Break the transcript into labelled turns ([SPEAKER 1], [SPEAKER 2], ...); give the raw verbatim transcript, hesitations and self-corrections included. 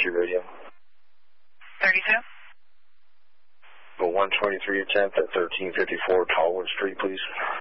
[SPEAKER 1] thirty-two radio.
[SPEAKER 2] thirty-two?
[SPEAKER 1] A one twenty-three attempt at thirteen fifty-four Tallwood Street, please.